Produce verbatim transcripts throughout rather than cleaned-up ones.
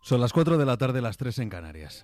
Son las cuatro de la tarde, las tres en Canarias.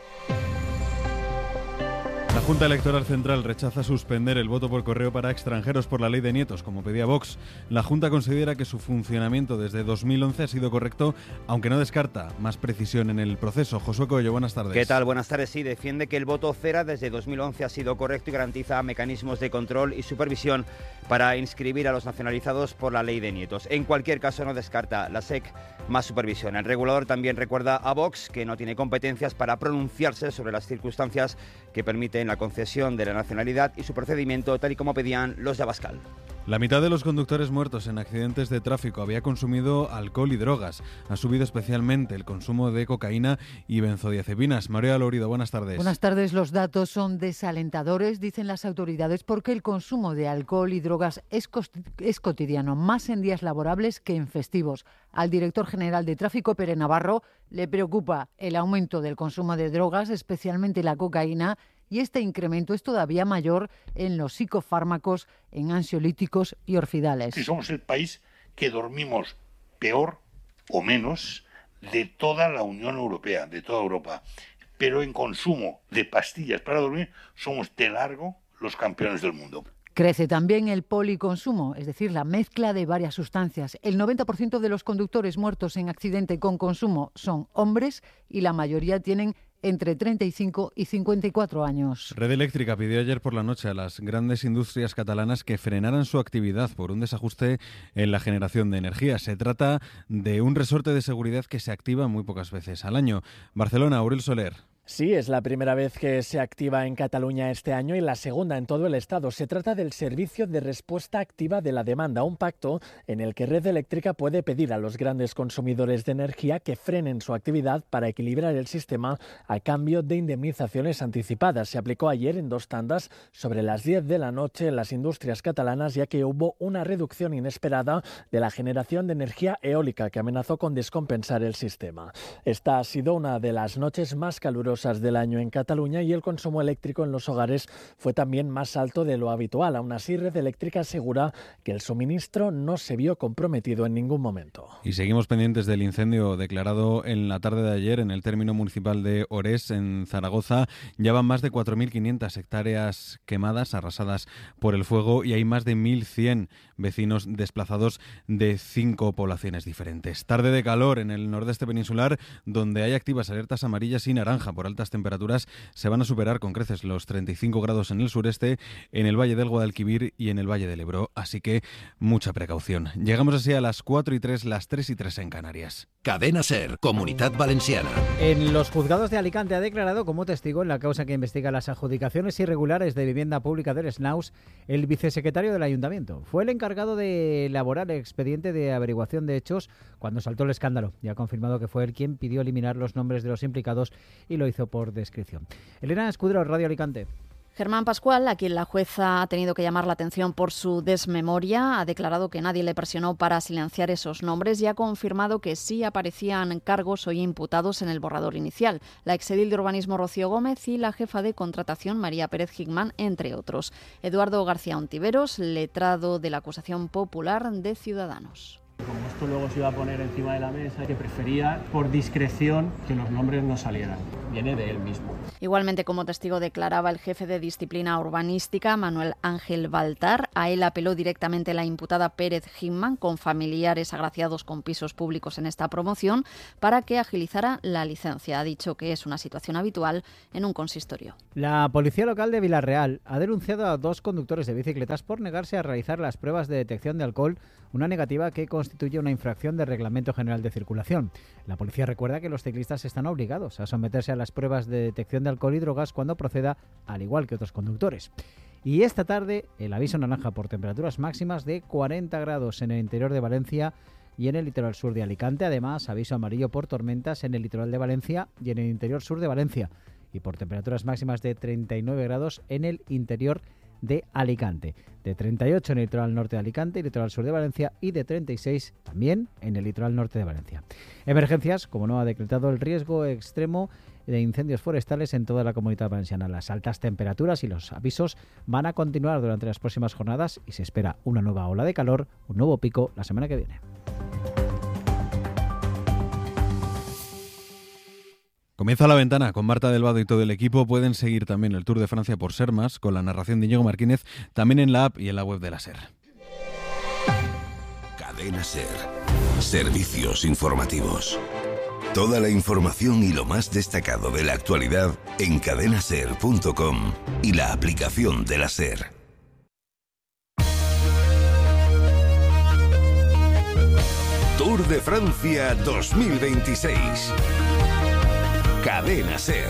La Junta Electoral Central rechaza suspender el voto por correo para extranjeros por la ley de nietos, como pedía Vox. La Junta considera que su funcionamiento desde dos mil once ha sido correcto, aunque no descarta más precisión en el proceso. Josué Coello, buenas tardes. ¿Qué tal? Buenas tardes. Sí, defiende que el voto cera desde dos mil once ha sido correcto y garantiza mecanismos de control y supervisión para inscribir a los nacionalizados por la ley de nietos. En cualquier caso, no descarta la S E C más supervisión. El regulador también recuerda a Vox que no tiene competencias para pronunciarse sobre las circunstancias que permiten la concesión de la nacionalidad y su procedimiento, tal y como pedían los de Abascal. La mitad de los conductores muertos en accidentes de tráfico había consumido alcohol y drogas. Ha subido especialmente el consumo de cocaína y benzodiazepinas. María Lorido, buenas tardes. Buenas tardes. Los datos son desalentadores, dicen las autoridades, porque el consumo de alcohol y drogas es, es cotidiano, más en días laborables que en festivos. Al director general de Tráfico, Pere Navarro, le preocupa el aumento del consumo de drogas, especialmente la cocaína, y este incremento es todavía mayor en los psicofármacos, en ansiolíticos y orfidales. Si somos el país que dormimos peor o menos de toda la Unión Europea, de toda Europa, pero en consumo de pastillas para dormir somos de largo los campeones del mundo. Crece también el policonsumo, es decir, la mezcla de varias sustancias. El noventa por ciento de los conductores muertos en accidente con consumo son hombres y la mayoría tienen entre treinta y cinco y cincuenta y cuatro años. Red Eléctrica pidió ayer por la noche a las grandes industrias catalanas que frenaran su actividad por un desajuste en la generación de energía. Se trata de un resorte de seguridad que se activa muy pocas veces al año. Barcelona, Aurel Soler. Sí, es la primera vez que se activa en Cataluña este año y la segunda en todo el Estado. Se trata del Servicio de Respuesta Activa de la Demanda, un pacto en el que Red Eléctrica puede pedir a los grandes consumidores de energía que frenen su actividad para equilibrar el sistema a cambio de indemnizaciones anticipadas. Se aplicó ayer en dos tandas sobre las diez de la noche en las industrias catalanas, ya que hubo una reducción inesperada de la generación de energía eólica que amenazó con descompensar el sistema. Esta ha sido una de las noches más calurosas del año en Cataluña y el consumo eléctrico en los hogares fue también más alto de lo habitual. Aún así, Red Eléctrica asegura que el suministro no se vio comprometido en ningún momento. Y seguimos pendientes del incendio declarado en la tarde de ayer en el término municipal de Orés, en Zaragoza. Ya van más de cuatro mil quinientas hectáreas quemadas, arrasadas por el fuego, y hay más de mil cien vecinos desplazados de cinco poblaciones diferentes. Tarde de calor en el nordeste peninsular, donde hay activas alertas amarillas y naranja por altas temperaturas. Se van a superar con creces los treinta y cinco grados en el sureste, en el Valle del Guadalquivir y en el Valle del Ebro, así que mucha precaución. Llegamos así a las cuatro y tres, las tres y tres en Canarias. Cadena SER, Comunidad Valenciana. En los juzgados de Alicante ha declarado como testigo en la causa que investiga las adjudicaciones irregulares de vivienda pública del Snaus el vicesecretario del Ayuntamiento. Fue el encargado de elaborar el expediente de averiguación de hechos cuando saltó el escándalo y ha confirmado que fue él quien pidió eliminar los nombres de los implicados y lo hizo por descripción. Elena Escudero, Radio Alicante. Germán Pascual, a quien la jueza ha tenido que llamar la atención por su desmemoria, ha declarado que nadie le presionó para silenciar esos nombres y ha confirmado que sí aparecían cargos hoy imputados en el borrador inicial. La exedil de Urbanismo Rocío Gómez y la jefa de contratación María Pérez Hickman, entre otros. Eduardo García Ontiveros, letrado de la acusación popular de Ciudadanos. Como esto luego se iba a poner encima de la mesa, que prefería, por discreción, que los nombres no salieran. Viene de él mismo. Igualmente, como testigo declaraba el jefe de disciplina urbanística, Manuel Ángel Baltar. A él apeló directamente la imputada Pérez Hickman, con familiares agraciados con pisos públicos en esta promoción, para que agilizara la licencia. Ha dicho que es una situación habitual en un consistorio. La policía local de Villarreal ha denunciado a dos conductores de bicicletas por negarse a realizar las pruebas de detección de alcohol, una negativa que constituye una infracción del Reglamento General de Circulación. La policía recuerda que los ciclistas están obligados a someterse a las pruebas de detección de alcohol y drogas cuando proceda, al igual que otros conductores. Y esta tarde, el aviso naranja por temperaturas máximas de cuarenta grados en el interior de Valencia y en el litoral sur de Alicante. Además, aviso amarillo por tormentas en el litoral de Valencia y en el interior sur de Valencia. Y por temperaturas máximas de treinta y nueve grados en el interior de Alicante, de treinta y ocho en el litoral norte de Alicante y litoral sur de Valencia y de treinta y seis también en el litoral norte de Valencia. Emergencias, como no ha decretado el riesgo extremo de incendios forestales en toda la Comunidad Valenciana. Las altas temperaturas y los avisos van a continuar durante las próximas jornadas y se espera una nueva ola de calor, un nuevo pico la semana que viene. Comienza La Ventana con Marta Delvado y todo el equipo. Pueden seguir también el Tour de Francia por Ser Más, con la narración de Íñigo Martínez, también en la app y en la web de la SER. Cadena SER. Servicios informativos. Toda la información y lo más destacado de la actualidad en cadena ser punto com y la aplicación de la SER. Tour de Francia dos mil veintiséis. Cadena SER.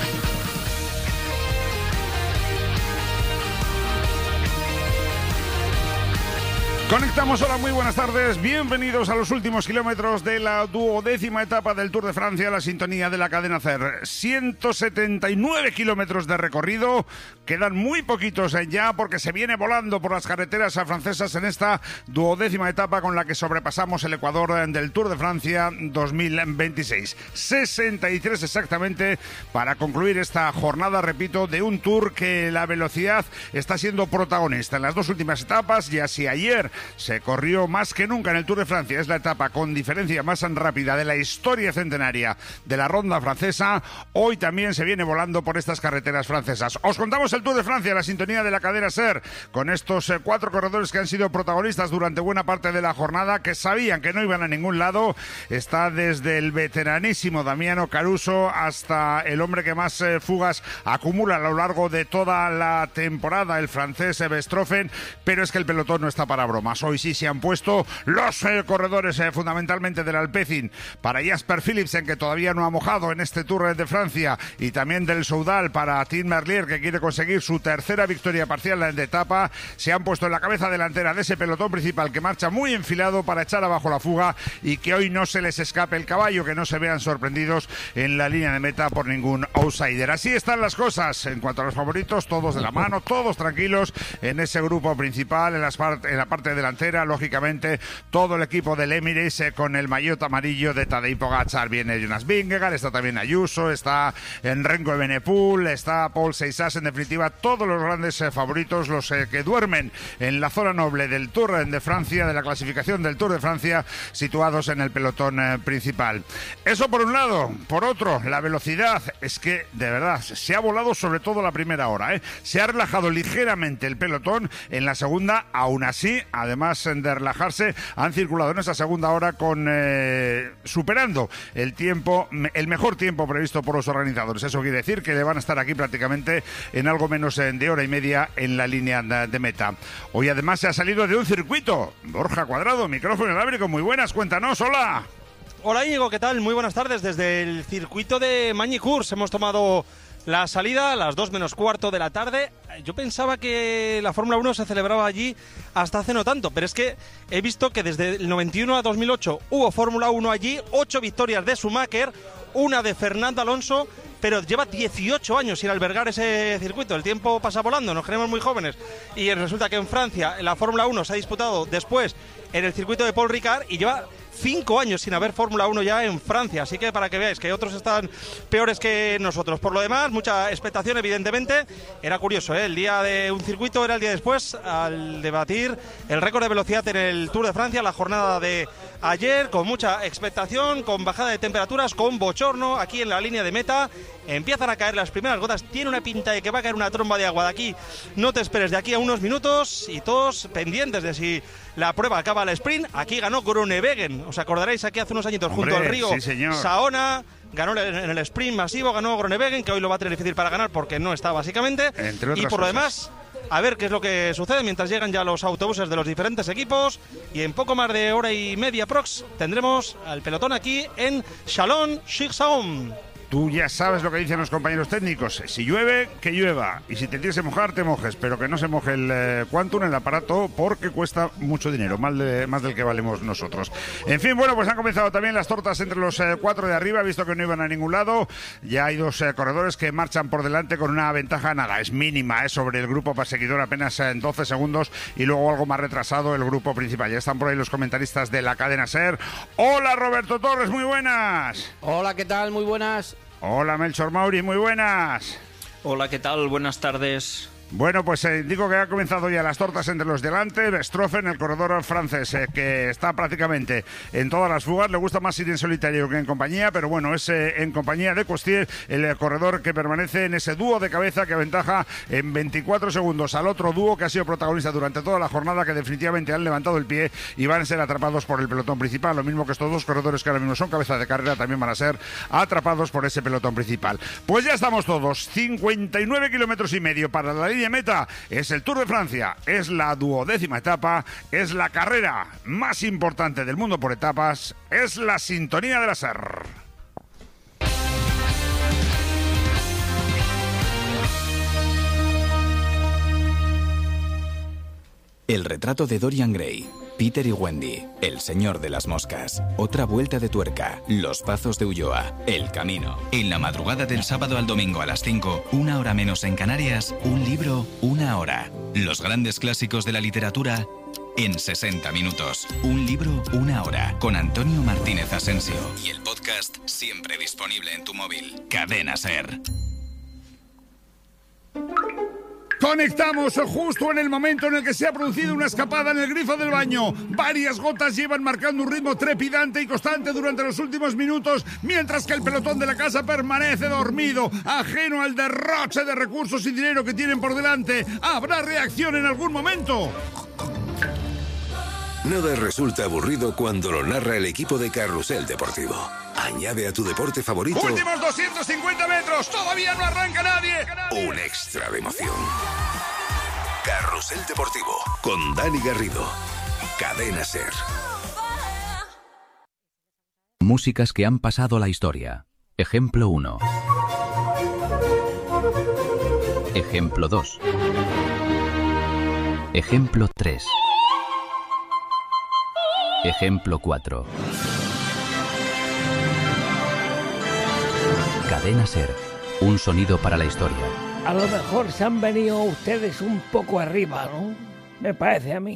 Conectamos, hola, muy buenas tardes, bienvenidos a los últimos kilómetros de la duodécima etapa del Tour de Francia, la sintonía de la cadena SER. ciento setenta y nueve kilómetros de recorrido, quedan muy poquitos ya porque se viene volando por las carreteras francesas en esta duodécima etapa con la que sobrepasamos el Ecuador del Tour de Francia dos mil veintiséis. sesenta y tres exactamente para concluir esta jornada, repito, de un Tour que la velocidad está siendo protagonista en las dos últimas etapas, y así ayer se corrió más que nunca en el Tour de Francia. Es la etapa con diferencia más rápida de la historia centenaria de la ronda francesa. Hoy también se viene volando por estas carreteras francesas. Os contamos el Tour de Francia, la sintonía de la cadena SER, con estos eh, cuatro corredores que han sido protagonistas durante buena parte de la jornada, que sabían que no iban a ningún lado. Está desde el veteranísimo Damiano Caruso hasta el hombre que más eh, fugas acumula a lo largo de toda la temporada, el francés Verstappen, pero es que el pelotón no está para bromas. Hoy sí se han puesto los eh, corredores eh, fundamentalmente del Alpecin para Jasper Philipsen, que todavía no ha mojado en este Tour de Francia, y también del Soudal para Tim Merlier, que quiere conseguir su tercera victoria parcial de etapa. Se han puesto en la cabeza delantera de ese pelotón principal que marcha muy enfilado para echar abajo la fuga y que hoy no se les escape el caballo, que no se vean sorprendidos en la línea de meta por ningún outsider. Así están las cosas en cuanto a los favoritos, todos de la mano, todos tranquilos en ese grupo principal, en, las part- en la parte delantera, lógicamente, todo el equipo del Emirates eh, con el maillot amarillo de Tadej Pogačar. Viene Jonas Vingegaard, está también Ayuso, está Renko Evenepoel, está Paul Seiss, en definitiva, todos los grandes eh, favoritos, los eh, que duermen en la zona noble del Tour de Francia, de la clasificación del Tour de Francia, situados en el pelotón eh, principal. Eso por un lado. Por otro, la velocidad, es que, de verdad, se ha volado sobre todo la primera hora, ¿eh? Se ha relajado ligeramente el pelotón en la segunda, aún así, además de relajarse, han circulado en esa segunda hora con eh, superando el tiempo, el mejor tiempo previsto por los organizadores. Eso quiere decir que le van a estar aquí prácticamente en algo menos de hora y media en la línea de meta. Hoy además se ha salido de un circuito. Borja Cuadrado, micrófono inalámbrico, muy buenas, cuéntanos, hola. Hola Íñigo, ¿qué tal? Muy buenas tardes. Desde el circuito de Magny-Cours hemos tomado la salida a las dos menos cuarto de la tarde. Yo pensaba que la Fórmula uno se celebraba allí hasta hace no tanto, pero es que he visto que desde el noventa y uno a dos mil ocho hubo Fórmula uno allí, ocho victorias de Schumacher, una de Fernando Alonso, pero lleva dieciocho años sin albergar ese circuito. El tiempo pasa volando, nos creemos muy jóvenes, y resulta que en Francia la Fórmula uno se ha disputado después en el circuito de Paul Ricard y lleva cinco años sin haber Fórmula uno ya en Francia, así que para que veáis que otros están peores que nosotros. Por lo demás, mucha expectación, evidentemente. Era curioso, ¿eh? El día de un circuito era el día después, al debatir el récord de velocidad en el Tour de Francia, la jornada de ayer, con mucha expectación, con bajada de temperaturas, con bochorno aquí en la línea de meta. Empiezan a caer las primeras gotas, tiene una pinta de que va a caer una tromba de agua de aquí, no te esperes, de aquí a unos minutos, y todos pendientes de si la prueba acaba al sprint. Aquí ganó Groenewegen, os acordaréis, aquí hace unos añitos, Hombre, junto al río sí, Saona, ganó en el sprint masivo, ganó Groenewegen, que hoy lo va a tener difícil para ganar porque no está básicamente. Entre otras y por lo cosas. demás, a ver qué es lo que sucede mientras llegan ya los autobuses de los diferentes equipos, y en poco más de hora y media prox tendremos al pelotón aquí en Chalon-sur-Saône. Tú ya sabes lo que dicen los compañeros técnicos. Si llueve, que llueva. Y si te tienes que mojar, te mojes. Pero que no se moje el eh, Quantum, el aparato, porque cuesta mucho dinero. Más, de, más del que valemos nosotros. En fin, bueno, pues han comenzado también las tortas entre los eh, cuatro de arriba, visto que no iban a ningún lado. Ya hay dos eh, corredores que marchan por delante con una ventaja, nada, es mínima, eh, sobre el grupo perseguidor, apenas en doce segundos. Y luego algo más retrasado el grupo principal. Ya están por ahí los comentaristas de la cadena SER. Hola, Roberto Torres, muy buenas. Hola, ¿qué tal? Muy buenas. Hola, Melchor Mauri, muy buenas. Hola, ¿qué tal? Buenas tardes. Bueno, pues eh, digo que ha comenzado ya las tortas entre los delante. Stroffen, el corredor francés, eh, que está prácticamente en todas las fugas. Le gusta más ir en solitario que en compañía, pero bueno, es eh, en compañía de Costier, el eh, corredor que permanece en ese dúo de cabeza que aventaja en veinticuatro segundos al otro dúo que ha sido protagonista durante toda la jornada, que definitivamente han levantado el pie y van a ser atrapados por el pelotón principal. Lo mismo que estos dos corredores que ahora mismo son cabeza de carrera, también van a ser atrapados por ese pelotón principal. Pues ya estamos todos. cincuenta y nueve kilómetros y medio para la línea de meta. Es el Tour de Francia, es la duodécima etapa, es la carrera más importante del mundo por etapas, es la sintonía de la S E R. El retrato de Dorian Gray, Peter y Wendy, El señor de las moscas, Otra vuelta de tuerca, Los pazos de Ulloa, El camino. En la madrugada del sábado al domingo a las cinco, una hora menos en Canarias, un libro, una hora. Los grandes clásicos de la literatura en sesenta minutos. Un libro, una hora. Con Antonio Martínez Asensio. Y el podcast siempre disponible en tu móvil. Cadena SER. Conectamos justo en el momento en el que se ha producido una escapada en el grifo del baño. Varias gotas llevan marcando un ritmo trepidante y constante durante los últimos minutos, mientras que el pelotón de la casa permanece dormido, ajeno al derroche de recursos y dinero que tienen por delante. ¿Habrá reacción en algún momento? Nada resulta aburrido cuando lo narra el equipo de Carrusel Deportivo. Añade a tu deporte favorito últimos doscientos cincuenta metros, todavía no arranca nadie. Un extra de emoción. Carrusel Deportivo con Dani Garrido. Cadena SER. Músicas que han pasado la historia. Ejemplo uno. Ejemplo dos. Ejemplo tres. Ejemplo cuatro. Cadena SER. Un sonido para la historia. A lo mejor se han venido ustedes un poco arriba, ¿no? Me parece a mí.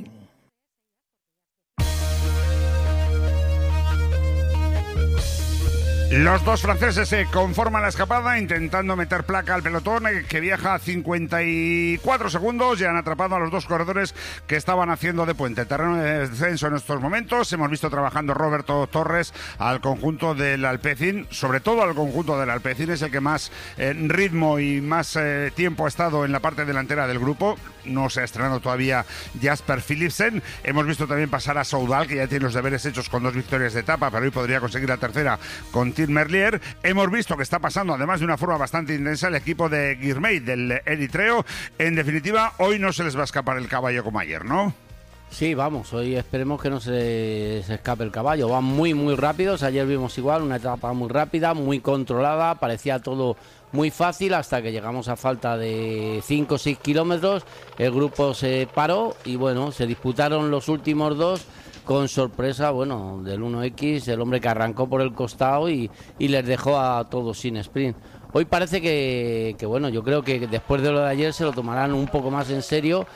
Los dos franceses se conforman la escapada intentando meter placa al pelotón que viaja a cincuenta y cuatro segundos. Ya han atrapado a los dos corredores que estaban haciendo de puente. Terreno de descenso en estos momentos. Hemos visto trabajando Roberto Torres al conjunto del Alpecin, sobre todo al conjunto del Alpecin. Es el que más eh, ritmo y más eh, tiempo ha estado en la parte delantera del grupo. No se ha estrenado todavía Jasper Philipsen. Hemos visto también pasar a Soudal, que ya tiene los deberes hechos con dos victorias de etapa, pero hoy podría conseguir la tercera con Tim Merlier. Hemos visto que está pasando, además de una forma bastante intensa, el equipo de Girmay del eritreo. En definitiva, hoy no se les va a escapar el caballo como ayer, ¿no? Sí, vamos, hoy esperemos que no se, se escape el caballo. Van muy, muy rápidos. Ayer vimos igual una etapa muy rápida, muy controlada. Parecía todo muy fácil hasta que llegamos a falta de cinco o seis kilómetros. El grupo se paró y bueno, se disputaron los últimos dos con sorpresa, bueno, del uno equis, el hombre que arrancó por el costado y, y les dejó a todos sin sprint. Hoy parece que, que, bueno, yo creo que después de lo de ayer se lo tomarán un poco más en serio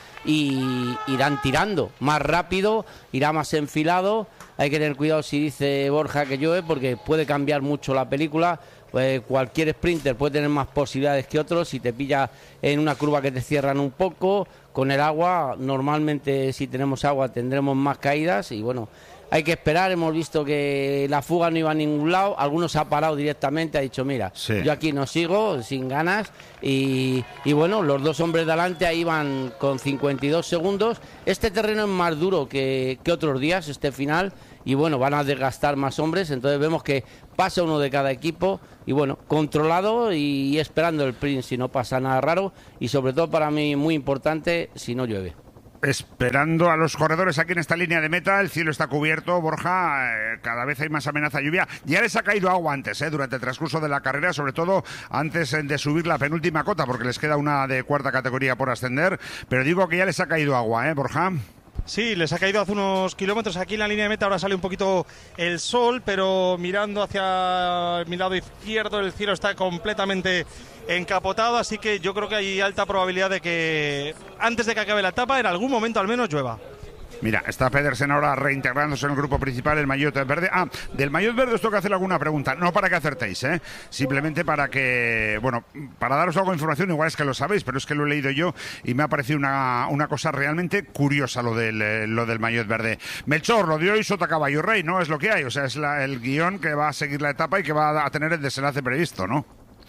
y irán tirando más rápido, irá más enfilado. Hay que tener cuidado si dice Borja que llueve porque puede cambiar mucho la película. Pues cualquier sprinter puede tener más posibilidades que otros. Si te pilla en una curva que te cierran un poco, con el agua, normalmente si tenemos agua tendremos más caídas y bueno, hay que esperar. Hemos visto que la fuga no iba a ningún lado, algunos ha parado directamente, ha dicho mira, sí, yo aquí no sigo, sin ganas y, y bueno, los dos hombres de adelante ahí van con cincuenta y dos segundos. Este terreno es más duro que, que otros días, este final, y bueno, van a desgastar más hombres, entonces vemos que pasa uno de cada equipo y bueno, controlado y, y esperando el sprint si no pasa nada raro y sobre todo para mí muy importante si no llueve. Esperando a los corredores aquí en esta línea de meta, el cielo está cubierto, Borja, eh, cada vez hay más amenaza de lluvia. Ya les ha caído agua antes, eh, durante el transcurso de la carrera, sobre todo antes eh, de subir la penúltima cota, porque les queda una de cuarta categoría por ascender, pero digo que ya les ha caído agua, ¿eh, Borja? Sí, les ha caído hace unos kilómetros aquí en la línea de meta, ahora sale un poquito el sol, pero mirando hacia mi lado izquierdo el cielo está completamente encapotado, así que yo creo que hay alta probabilidad de que antes de que acabe la etapa, en algún momento al menos llueva. Mira, está Pedersen ahora reintegrándose en el grupo principal, el maillot verde. Ah, del maillot verde os tengo que hacer alguna pregunta, no para que acertéis, ¿eh? Simplemente para que, bueno, para daros algo de información, igual es que lo sabéis, pero es que lo he leído yo y me ha parecido una, una cosa realmente curiosa lo del, eh, lo del maillot verde. Melchor, lo de hoy sota caballo rey, ¿no? Es lo que hay, o sea, es la, el guión que va a seguir la etapa y que va a tener el desenlace previsto, ¿no?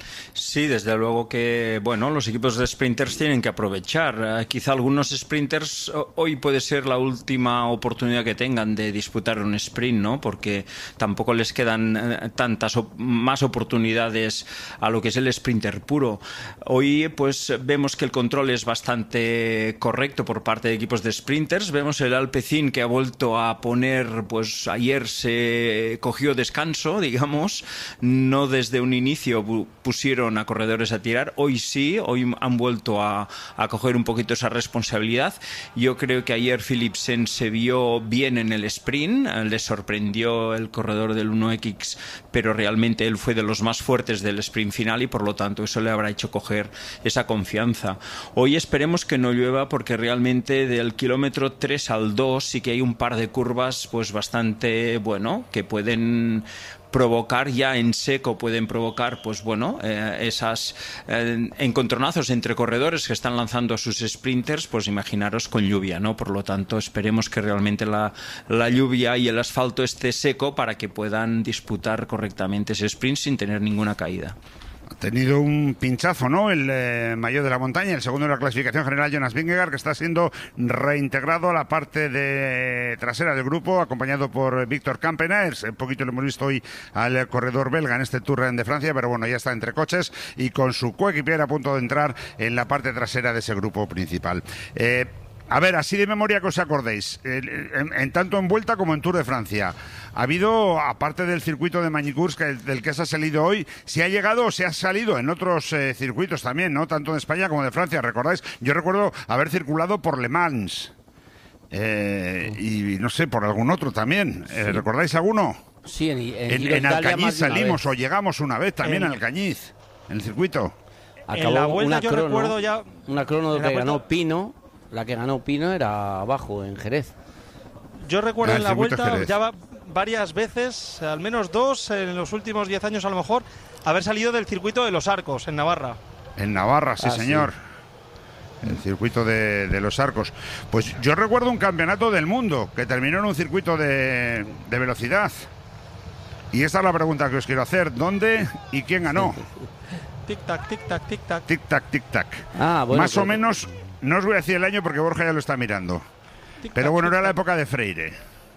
Sí, desde luego que, bueno, los equipos de sprinters tienen que aprovechar. Eh, quizá algunos sprinters hoy puede ser la última oportunidad que tengan de disputar un sprint, ¿no? Porque tampoco les quedan eh, tantas op- más oportunidades a lo que es el sprinter puro. Hoy, pues, vemos que el control es bastante correcto por parte de equipos de sprinters. Vemos el Alpecin que ha vuelto a poner, pues, ayer se cogió descanso, digamos, no desde un inicio bu- pusieron a corredores a tirar, hoy sí, hoy han vuelto a, a coger un poquito esa responsabilidad. Yo creo que ayer Philipsen se vio bien en el sprint, le sorprendió el corredor del uno equis, pero realmente él fue de los más fuertes del sprint final y por lo tanto eso le habrá hecho coger esa confianza. Hoy esperemos que no llueva porque realmente del kilómetro tres al dos sí que hay un par de curvas pues bastante, bueno, que pueden provocar ya en seco, pueden provocar pues bueno eh, esas eh, encontronazos entre corredores que están lanzando a sus sprinters, pues imaginaros con lluvia, ¿no? Por lo tanto esperemos que realmente la, la lluvia y el asfalto esté seco para que puedan disputar correctamente ese sprint sin tener ninguna caída. Ha tenido un pinchazo, ¿no? El eh, maillot de la montaña, el segundo de la clasificación general, Jonas Vingegaard, que está siendo reintegrado a la parte de trasera del grupo, acompañado por Víctor Campenaers. Un poquito lo hemos visto hoy al corredor belga en este Tour de Francia, pero bueno, ya está entre coches y con su coequipier a punto de entrar en la parte trasera de ese grupo principal. Eh, A ver, así de memoria que os acordéis, en, en tanto en Vuelta como en Tour de Francia, ha habido, aparte del circuito de Magny-Cours que, del que se ha salido hoy, si ha llegado o se ha salido en otros eh, circuitos también, ¿no? Tanto de España como de Francia, ¿recordáis? Yo recuerdo haber circulado por Le Mans eh, y no sé, por algún otro también. Eh, Sí. ¿Recordáis alguno? Sí, en, en, En, Giro en Italia Alcañiz más de una salimos vez. o llegamos una vez también En- en Alcañiz, en el circuito. Acabó en la vuelta una yo crono, recuerdo ya... Una crono en la que vuelta- ganó Pino, la que ganó Pino era abajo, en Jerez. Yo recuerdo Ah, en el la circuito vuelta Jerez. ya va- varias veces, al menos dos en los últimos diez años a lo mejor, haber salido del circuito de Los Arcos, en Navarra. En Navarra, sí, Ah, señor. El circuito de, de los Arcos. Pues yo recuerdo un campeonato del mundo que terminó en un circuito de, de velocidad. Y esta es la pregunta que os quiero hacer. ¿Dónde y quién ganó? Tic-tac, tic-tac, tic-tac. Tic-tac, tic-tac. Ah, bueno, Más o pues- menos, no os voy a decir el año porque Borja ya lo está mirando. Pero bueno, era la época de Freire.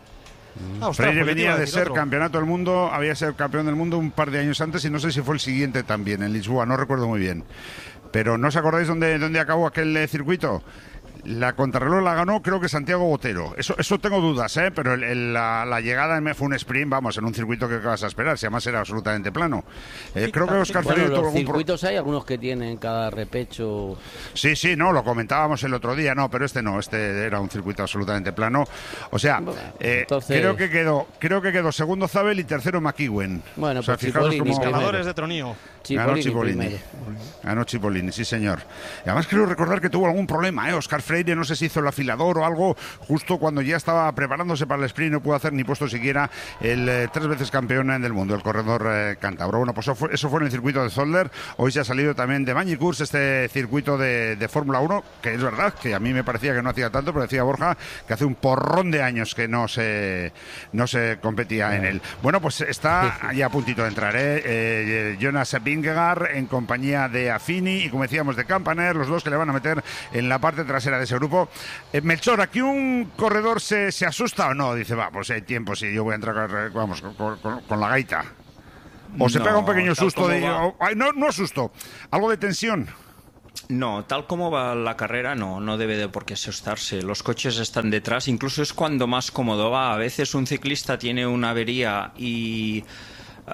Ah, ostras, Freire pues yo te iba venía a de decir ser otro. campeonato del mundo, había sido campeón del mundo un par de años antes y no sé si fue el siguiente también, en Lisboa, no recuerdo muy bien. Pero ¿no os acordáis dónde, dónde acabó aquel eh, circuito? La contrarreloj la ganó, creo que Santiago Botero. Eso, eso tengo dudas, ¿eh? Pero el, el, la, la llegada en- fue un sprint, vamos, en un circuito que vas a esperar, si además era absolutamente plano. Eh, creo que Oscar Bueno, Freire tuvo los algún pro- circuitos hay algunos que tienen cada repecho. Sí, sí, no, lo comentábamos el otro día, no, pero este no, este era un circuito absolutamente plano. O sea, eh, entonces- creo que quedó, creo que quedó segundo Zabel y tercero McEwen. Bueno, o sea, pues fijaros Cipollini cómo- primero. Ganadores de Tronío. Ganó Cipollini Cipollini. primero. Ganó Cipollini, sí señor. Y además quiero recordar que tuvo algún problema, ¿eh? Oscar Freire, no sé si hizo el afilador o algo, justo cuando ya estaba preparándose para el sprint, no pudo hacer ni puesto siquiera el eh, tres veces campeón del mundo, el corredor eh, cántabro. Bueno, pues eso fue, eso fue en el circuito de Zolder. Hoy se ha salido también de Magny-Cours, este circuito de, de Fórmula uno, que es verdad, que a mí me parecía que no hacía tanto, pero decía Borja que hace un porrón de años que no se, no se competía en él. Bueno, pues está ya a puntito de entrar, ¿eh? Eh, Jonas Vingegaard en compañía de Affini y, como decíamos, de Campaner, los dos que le van a meter en la parte trasera de ese grupo. Eh, Melchor, ¿aquí un corredor se, se asusta o no? Dice, va, pues hay tiempo, si yo voy a entrar, vamos, con, con- con la gaita. O se No, pega un pequeño tal susto como de... va. o- ay, no, no susto, algo de tensión. No, tal como va la carrera, no, no debe de por qué asustarse. Los coches están detrás, incluso es cuando más cómodo va. A veces un ciclista tiene una avería y... eh,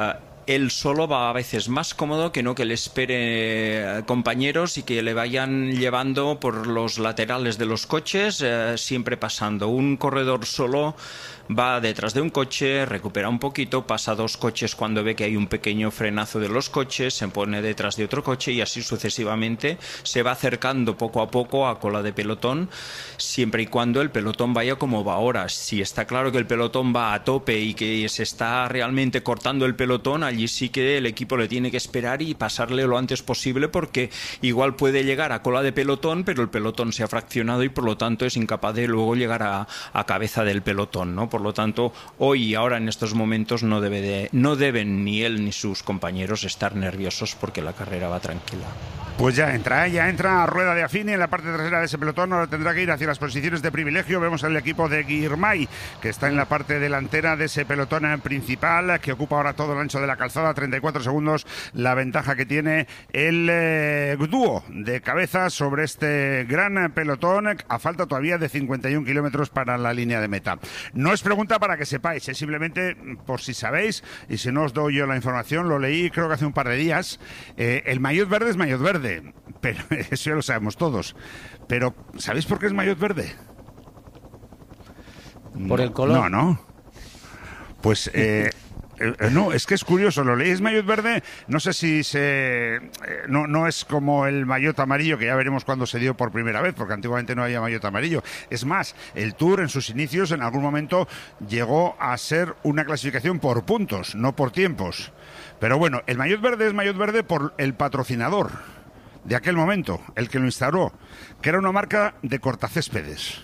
él solo va a veces más cómodo que no que le espere compañeros y que le vayan llevando por los laterales de los coches, eh, siempre pasando. Un corredor solo va detrás de un coche, recupera un poquito, pasa dos coches cuando ve que hay un pequeño frenazo de los coches, se pone detrás de otro coche y así sucesivamente se va acercando poco a poco a cola de pelotón, siempre y cuando el pelotón vaya como va ahora. Si está claro que el pelotón va a tope y que se está realmente cortando el pelotón, allí sí que el equipo le tiene que esperar y pasarle lo antes posible, porque igual puede llegar a cola de pelotón, pero el pelotón se ha fraccionado y por lo tanto es incapaz de luego llegar a, a cabeza del pelotón, ¿no? Por lo tanto, hoy y ahora en estos momentos no, debe de, no deben ni él ni sus compañeros estar nerviosos porque la carrera va tranquila. Pues ya entra, ¿eh? ya entra Rueda de Affini en la parte trasera de ese pelotón. Ahora tendrá que ir hacia las posiciones de privilegio. Vemos al equipo de Girmay, que está en la parte delantera de ese pelotón principal, que ocupa ahora todo el ancho de la calzada, treinta y cuatro segundos, la ventaja que tiene el eh, dúo de cabeza sobre este gran pelotón, a falta todavía de cincuenta y un kilómetros para la línea de meta. No es pregunta para que sepáis, es simplemente por si sabéis, y si no os doy yo la información, lo leí creo que hace un par de días, eh, el maillot verde es maillot verde. Pero eso ya lo sabemos todos. Pero, ¿sabéis por qué es maillot verde? Por el color. No, no. Pues, eh, eh, no, es que es curioso. Lo leí, es maillot verde. No sé si se... Eh, no, no es como el maillot amarillo, que ya veremos cuándo se dio por primera vez, porque antiguamente no había maillot amarillo. Es más, el Tour en sus inicios, en algún momento, llegó a ser una clasificación por puntos, no por tiempos. Pero bueno, el maillot verde es maillot verde por el patrocinador de aquel momento, el que lo instauró, que era una marca de cortacéspedes.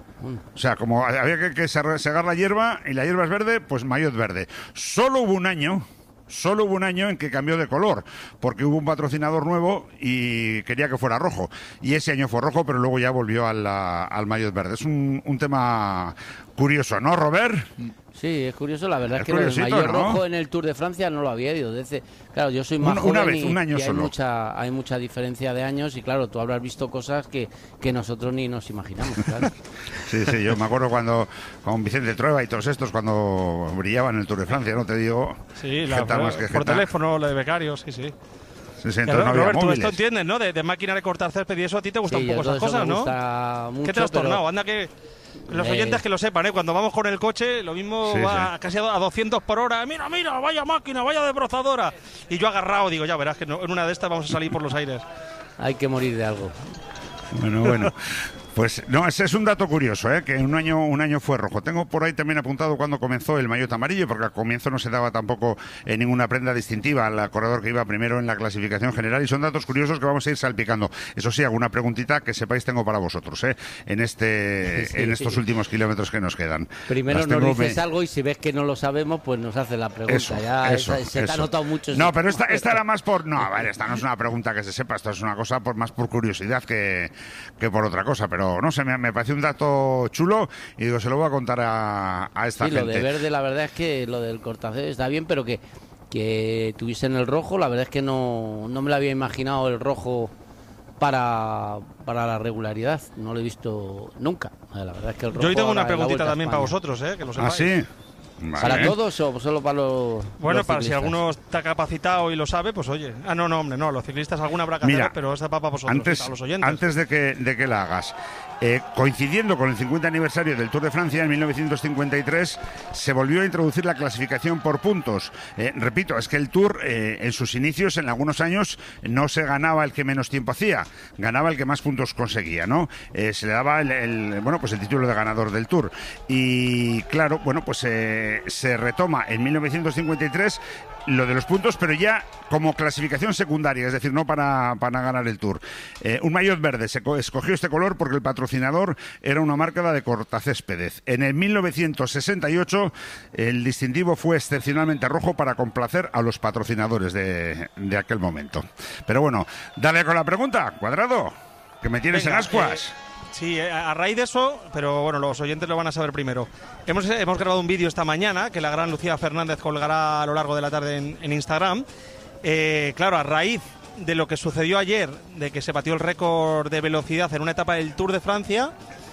O sea, como había que, que segar la hierba y la hierba es verde, pues maillot verde. Solo hubo un año, solo hubo un año en que cambió de color, porque hubo un patrocinador nuevo y quería que fuera rojo. Y ese año fue rojo, pero luego ya volvió al, al maillot verde. Es un, un tema curioso, ¿no, Robert? Sí, es curioso, la verdad es, es que el maillot ¿no? rojo en el Tour de Francia no lo había ido. Desde, claro, yo soy más una, joven una vez, y, un año y hay, solo. mucha, hay mucha diferencia de años y claro, tú habrás visto cosas que, que nosotros ni nos imaginamos, claro. Sí, sí, yo me acuerdo cuando con Vicente Trueba y todos estos, cuando brillaban en el Tour de Francia, ¿no? Te digo, sí, la, por, más que por teléfono, lo de becarios, sí, sí. Sí, sí, entonces no había Robert, tú móviles. esto entiendes, ¿no? De, de máquina de cortar césped y eso a ti te gustan sí, un poco esas cosas, ¿no? Mucho, ¿Qué te has pero... tornado? Anda que... Los oyentes que lo sepan, ¿eh? Cuando vamos con el coche, lo mismo sí, va sí. casi a doscientos por hora. Mira, mira, vaya máquina, vaya desbrozadora. Y yo agarrado, digo, ya verás que no, en una de estas vamos a salir por los aires. Hay que morir de algo. Bueno, bueno. Pues no, ese es un dato curioso, ¿eh? Que un año un año fue rojo. Tengo por ahí también apuntado cuando comenzó el maillot amarillo, porque al comienzo no se daba tampoco eh, ninguna prenda distintiva al corredor que iba primero en la clasificación general, y son datos curiosos que vamos a ir salpicando. Eso sí, alguna preguntita que sepáis tengo para vosotros, ¿eh? En este sí, en estos sí. últimos kilómetros que nos quedan. Primero nos dices me... algo y si ves que no lo sabemos, pues nos hace la pregunta. Eso, ya eso, esa, se eso. te ha notado mucho. No, pero esta, esta era más por... No, vale, esta no es una pregunta que se sepa, esto es una cosa por más por curiosidad que, que por otra cosa, pero no sé, me, me parece un dato chulo y digo, se lo voy a contar a, a esta sí, gente. Lo de verde, la verdad es que lo del cortacésped está bien, pero que, que tuviesen el rojo, la verdad es que no, no me lo había imaginado el rojo para, para la regularidad, no lo he visto nunca. La verdad es que el rojo. Yo hoy tengo una preguntita también para vosotros, ¿eh? Que lo sepáis. ¿Ah, sí? Vale. ¿Para todos o solo para los Bueno, los para si alguno está capacitado y lo sabe, pues oye. Ah, no, no, hombre, no, los ciclistas alguna habrá que hacer, pero esta va para vosotros, antes, para los oyentes. Antes de que, de que la hagas, eh, coincidiendo con el cincuenta aniversario del Tour de Francia, en mil novecientos cincuenta y tres, se volvió a introducir la clasificación por puntos. Eh, repito, es que el Tour, eh, en sus inicios, en algunos años, no se ganaba el que menos tiempo hacía, ganaba el que más puntos conseguía, ¿no? Eh, se le daba el, el, bueno, pues el título de ganador del Tour. Y claro, bueno, pues eh, se retoma en mil novecientos cincuenta y tres lo de los puntos, pero ya como clasificación secundaria, es decir, no para, para ganar el Tour. Eh, un maillot verde, se escogió este color porque el patrocinador era una marca de cortacéspedes. En el mil novecientos sesenta y ocho el distintivo fue excepcionalmente rojo para complacer a los patrocinadores de, de aquel momento. Pero bueno, dale con la pregunta, Cuadrado, que me tienes Venga, en ascuas. Eh... Sí, a raíz de eso, pero bueno, los oyentes lo van a saber primero. Hemos, hemos grabado un vídeo esta mañana que la gran Lucía Fernández colgará a lo largo de la tarde en, en Instagram. Eh, claro, a raíz de lo que sucedió ayer, de que se batió el récord de velocidad en una etapa del Tour de Francia,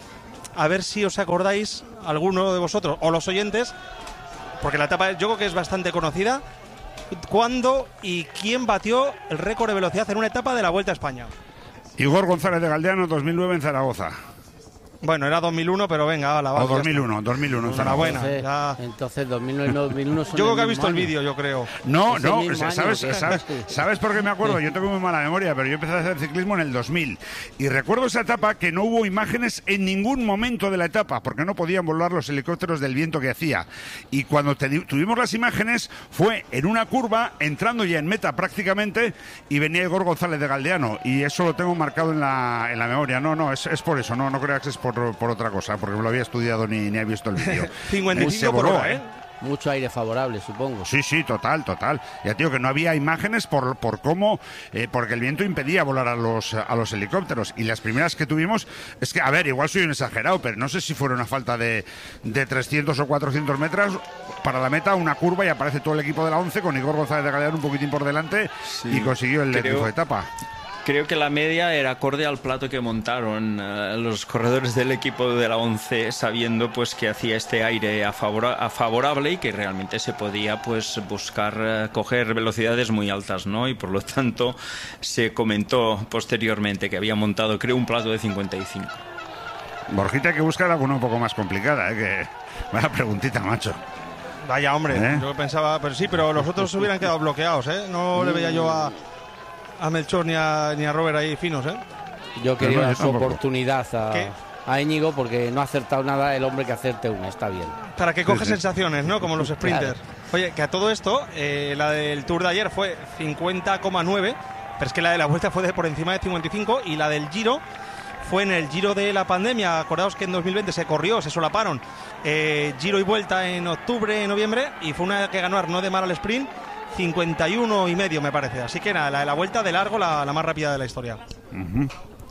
a ver si os acordáis, alguno de vosotros, o los oyentes, porque la etapa yo creo que es bastante conocida, cuándo y quién batió el récord de velocidad en una etapa de la Vuelta a España. Igor González de Galdeano, dos mil nueve en Zaragoza. Bueno, era dos mil uno, pero venga, la va. O dos mil uno, dos mil uno en Zaragoza. Entonces, ya. entonces dos mil nueve, dos mil uno son Yo creo el que ha mismo visto el año. vídeo, yo creo. No, Es el no, mismo ¿sabes, año, ¿qué? ¿sabes, ¿sabes por qué me acuerdo? Yo tengo muy mala memoria, pero yo empecé a hacer ciclismo en el dos mil. Y recuerdo esa etapa que no hubo imágenes en ningún momento de la etapa, porque no podían volar los helicópteros del viento que hacía. Y cuando te, tuvimos las imágenes, fue en una curva, entrando ya en meta prácticamente, y venía Igor González de Galdeano. Y eso lo tengo marcado en la, en la memoria. No, no, es, es por eso, no, no creas que es por, por otra cosa, porque me lo había estudiado ni, ni he visto el vídeo. cincuenta y cinco por hora, ¿eh? Mucho aire favorable, supongo. Sí, sí, total, total. Ya te digo que no había imágenes por, por cómo, eh, porque el viento impedía volar a los, a los helicópteros. Y las primeras que tuvimos, es que, a ver, igual soy un exagerado, pero no sé si fuera una falta de, de trescientos o cuatrocientos metros para la meta, una curva, y aparece todo el equipo de la once con Igor González de Galdeano un poquitín por delante, sí, y consiguió el triunfo de etapa. Creo que la media era acorde al plato que montaron uh, los corredores del equipo de la once, sabiendo pues que hacía este aire a, favor a favorable y que realmente se podía pues buscar uh, coger velocidades muy altas, ¿no? Y por lo tanto se comentó posteriormente que había montado, creo, un plato de cincuenta y cinco. Borjita, hay que buscar alguna un poco más complicada, ¿eh? Que vaya preguntita, macho. Vaya, hombre, ¿Eh? yo pensaba, pero sí, pero los otros se hubieran quedado bloqueados, ¿eh? No le veía yo a a Melchor ni a, ni a Robert ahí finos, ¿eh? Yo quería no, dar yo su tampoco. oportunidad a, a Íñigo, porque no ha acertado nada el hombre que acerte una, está bien. Para que coge Sí, sí. sensaciones, ¿no? Como los sprinters. Claro. Oye, que a todo esto, eh, la del Tour de ayer fue cincuenta coma nueve, pero es que la de la Vuelta fue de por encima de cincuenta y cinco, y la del Giro fue en el Giro de la pandemia. Acordaos que en dos mil veinte se corrió, se solaparon eh, Giro y Vuelta en octubre, noviembre, y fue una que ganó Arnaud de Mar al sprint, cincuenta y uno y medio me parece. Así que nada, la de la Vuelta de largo, la, la más rápida de la historia. Uh-huh.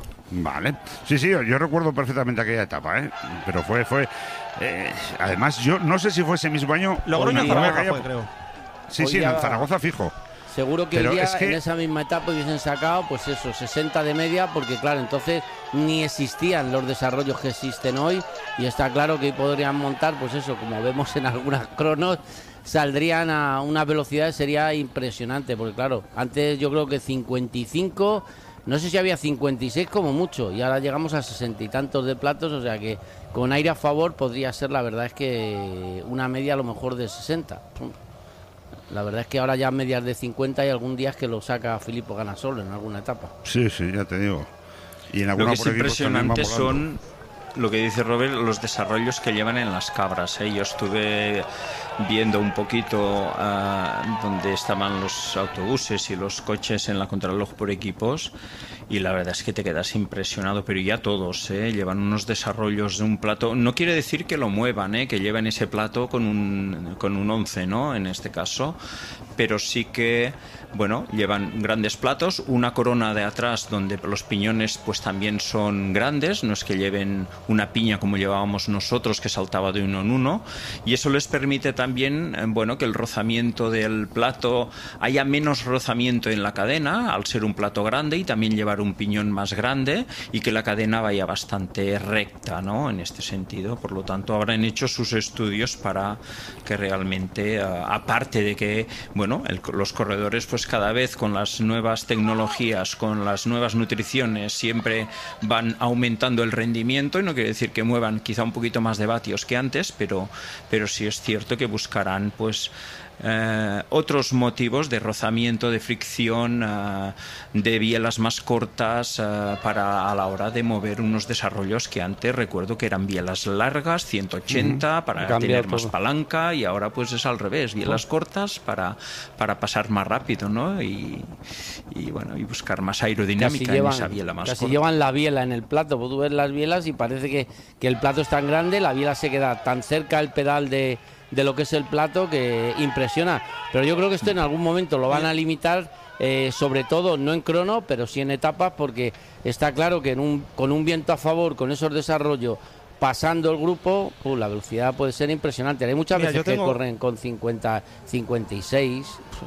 Vale. Sí, sí, yo, yo recuerdo perfectamente aquella etapa, ¿eh? Pero fue, fue... Eh, además, yo no sé si fue ese mismo año... Logroño o Zaragoza aquella... fue, creo. Sí, sí, Hoy ya- en Zaragoza fijo. Seguro que Pero hoy día es que- en esa misma etapa hubiesen sacado, pues eso, sesenta de media, porque claro, entonces ni existían los desarrollos que existen hoy, y está claro que hoy podrían montar, pues eso, como vemos en algunas cronos, saldrían a una velocidad que sería impresionante, porque claro, antes yo creo que cincuenta y cinco, no sé si había cincuenta y seis como mucho, y ahora llegamos a sesenta y tantos de platos, o sea que con aire a favor podría ser, la verdad es que una media a lo mejor de sesenta. La verdad es que ahora ya medias de cincuenta y algún día es que lo saca Filippo Ganasolo en alguna etapa. Sí, sí, ya te digo. Y en Lo alguna que es por equipos también va impresionante volando. son, lo que dice Robert, los desarrollos que llevan en las cabras, ¿eh? Yo estuve viendo un poquito uh, donde estaban los autobuses y los coches en la contrarreloj por equipos, y la verdad es que te quedas impresionado, pero ya todos ¿eh? llevan unos desarrollos de un plato. No quiere decir que lo muevan, ¿eh? Que lleven ese plato con un, con un once, ¿no? En este caso, pero sí que, bueno, llevan grandes platos, una corona de atrás donde los piñones pues también son grandes, no es que lleven una piña como llevábamos nosotros que saltaba de uno en uno, y eso les permite también, eh, bueno, que el rozamiento del plato, haya menos rozamiento en la cadena al ser un plato grande, y también llevar un piñón más grande, y que la cadena vaya bastante recta, ¿no? En este sentido, por lo tanto habrán hecho sus estudios para que realmente, eh, aparte de que, bueno, el, los corredores pues cada vez con las nuevas tecnologías, con las nuevas nutriciones, siempre van aumentando el rendimiento, y no quiere decir que muevan quizá un poquito más de vatios que antes, pero, pero sí es cierto que buscarán pues eh, otros motivos de rozamiento, de fricción, eh, de bielas más cortas, eh, para a la hora de mover unos desarrollos que antes recuerdo que eran bielas largas, ciento ochenta, uh-huh. para Cambiar tener más todo. palanca, y ahora pues es al revés, bielas uh-huh. cortas para, para pasar más rápido, ¿no? Y, y bueno, y buscar más aerodinámica Casi llevan, en esa biela más casi corta. llevan la biela en el plato, pues tú ves las bielas y parece que, que el plato es tan grande, la biela se queda tan cerca del pedal de, de lo que es el plato que impresiona. Pero yo creo que esto en algún momento lo van a limitar, eh, sobre todo no en crono, pero sí en etapas, porque está claro que en un, con un viento a favor, con esos desarrollos, pasando el grupo, uh, la velocidad puede ser impresionante. Hay muchas Mira, veces yo tengo- que corren con cincuenta, cincuenta y seis,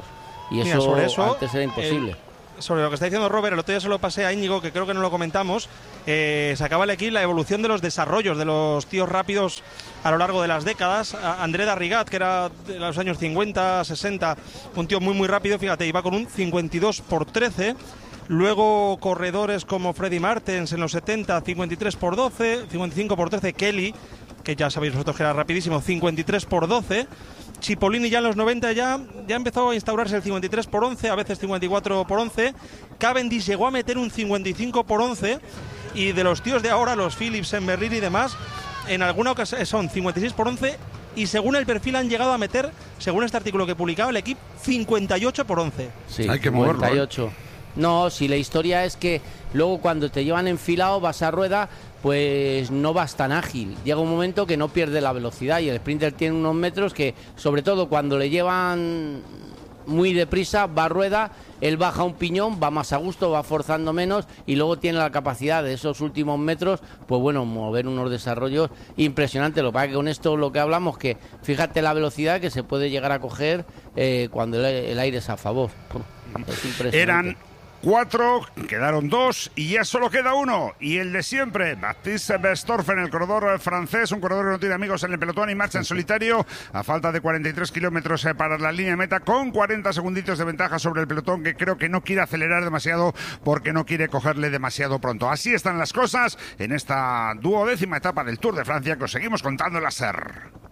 y Mira, eso, sobre eso, antes era imposible. eh, sobre lo que está diciendo Robert, el otro día se lo pasé a Íñigo, que creo que no lo comentamos. Eh, sacaba el equipo la evolución de los desarrollos de los tíos rápidos a lo largo de las décadas. André Darrigat, que era de los años cincuenta, sesenta, un tío muy muy rápido, fíjate, iba con un cincuenta y dos por trece. Luego corredores como Freddy Martens en los setenta, cincuenta y tres por doce, cincuenta y cinco por trece. Kelly, que ya sabéis vosotros que era rapidísimo, cincuenta y tres por doce. Cipollini ya en los noventa ya, ya empezó a instaurarse el cincuenta y tres por once, a veces cincuenta y cuatro por once. Cavendish llegó a meter un cincuenta y cinco por once. Y de los tíos de ahora, los Phillips, Merrill y demás, en alguna ocasión son cincuenta y seis por once. Y según el perfil han llegado a meter, según este artículo que publicaba el equipo, cincuenta y ocho por once. Sí, hay que moverlo. cincuenta y ocho. No, si la historia es que luego cuando te llevan enfilado, vas a rueda, pues no vas tan ágil. Llega un momento que no pierde la velocidad y el sprinter tiene unos metros que, sobre todo cuando le llevan muy deprisa, va a rueda, él baja un piñón, va más a gusto, va forzando menos y luego tiene la capacidad de esos últimos metros, pues bueno, mover unos desarrollos impresionantes. Lo que pasa es que con esto lo que hablamos, que fíjate la velocidad que se puede llegar a coger eh, cuando el, el aire es a favor. Es impresionante. Eran cuatro, quedaron dos y ya solo queda uno. Y el de siempre, Baptiste Bestorfen, el corredor francés, un corredor que no tiene amigos en el pelotón y marcha en solitario a falta de cuarenta y tres kilómetros para la línea de meta, con cuarenta segunditos de ventaja sobre el pelotón, que creo que no quiere acelerar demasiado porque no quiere cogerle demasiado pronto. Así están las cosas en esta duodécima etapa del Tour de Francia que os seguimos contando en la SER.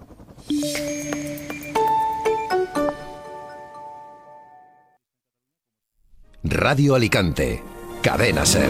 Radio Alicante, Cadena SER.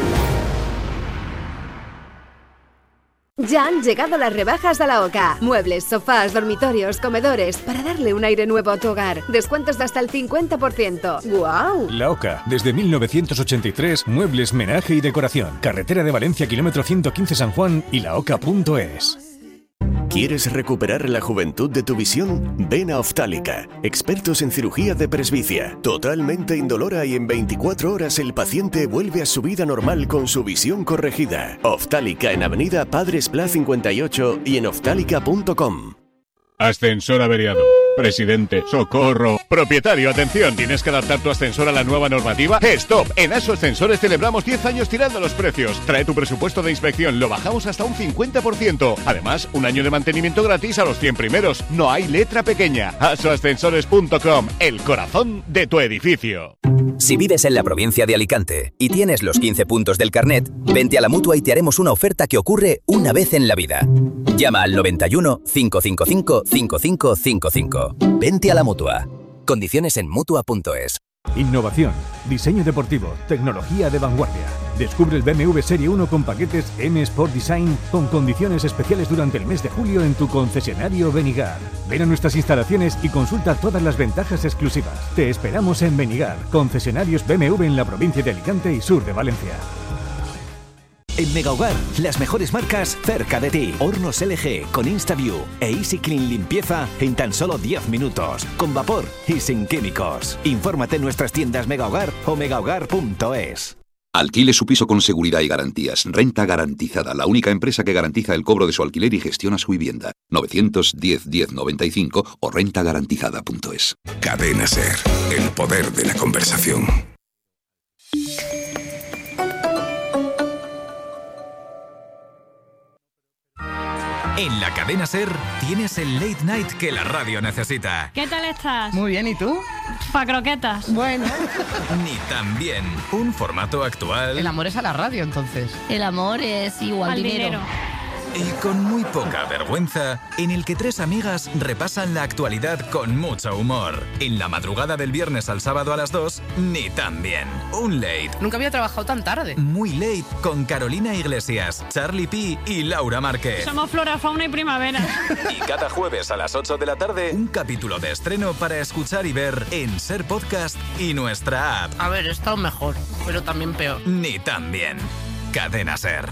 Ya han llegado las rebajas a la OCA. Muebles, sofás, dormitorios, comedores, para darle un aire nuevo a tu hogar. Descuentos de hasta el cincuenta por ciento. ¡Guau! La OCA, desde mil novecientos ochenta y tres, muebles, menaje y decoración. Carretera de Valencia, kilómetro ciento quince San Juan y la oca punto es. ¿Quieres recuperar la juventud de tu visión? Ven a Oftálica, expertos en cirugía de presbicia, totalmente indolora y en veinticuatro horas el paciente vuelve a su vida normal con su visión corregida. Oftálica en Avenida Padres Pla cincuenta y ocho y en oftálica punto com. Ascensor averiado. Presidente, socorro. Propietario, atención. ¿Tienes que adaptar tu ascensor a la nueva normativa? ¡Stop! En Aso Ascensores celebramos diez años tirando los precios. Trae tu presupuesto de inspección, lo bajamos hasta un cincuenta por ciento. Además, un año de mantenimiento gratis a los cien primeros. No hay letra pequeña. aso ascensores punto com, el corazón de tu edificio. Si vives en la provincia de Alicante y tienes los quince puntos del carnet, vente a la Mutua y te haremos una oferta que ocurre una vez en la vida. Llama al noventa y uno, cinco cinco cinco, cinco cinco cinco cinco. Vente a la Mutua. Condiciones en mutua punto es. Innovación, diseño deportivo, tecnología de vanguardia. Descubre el B M W Serie uno con paquetes M Sport Design con condiciones especiales durante el mes de julio en tu concesionario Benigar. Ven a nuestras instalaciones y consulta todas las ventajas exclusivas. Te esperamos en Benigar, concesionarios B M W en la provincia de Alicante y sur de Valencia. En Megahogar, las mejores marcas cerca de ti. Hornos L G con InstaView e Easy Clean Limpieza en tan solo diez minutos. Con vapor y sin químicos. Infórmate en nuestras tiendas Megahogar o megahogar punto es. Alquile su piso con seguridad y garantías. Renta Garantizada, la única empresa que garantiza el cobro de su alquiler y gestiona su vivienda. novecientos diez, diez noventa y cinco o renta garantizada punto es. Cadena SER, el poder de la conversación. En la Cadena SER tienes el late night que la radio necesita. ¿Qué tal estás? Muy bien, ¿y tú? Pa' croquetas. Bueno. Ni tan bien. Un formato actual. El amor es a la radio, entonces. El amor es igual al dinero. dinero. Y con muy poca vergüenza, en el que tres amigas repasan la actualidad con mucho humor. En la madrugada del viernes al sábado a las dos, ni tan bien. Un late. Nunca había trabajado tan tarde. Muy late con Carolina Iglesias, Charlie P y Laura Márquez. Somos flora, fauna y primavera. Y cada jueves a las ocho de la tarde, un capítulo de estreno para escuchar y ver en SER Podcast y nuestra app. A ver, he estado mejor, pero también peor. Ni tan bien. Cadena SER.